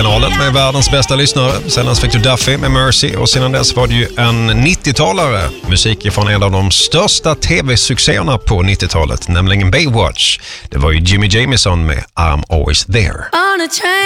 Musikhjälpen-kanalen med världens bästa lyssnare. Senast fick du Duffy med Mercy och sedan dess var det ju en 90-talare. Musik från en av de största tv-succéerna på 90-talet, nämligen Baywatch. Det var ju Jimmy Jamison med I'm Always There.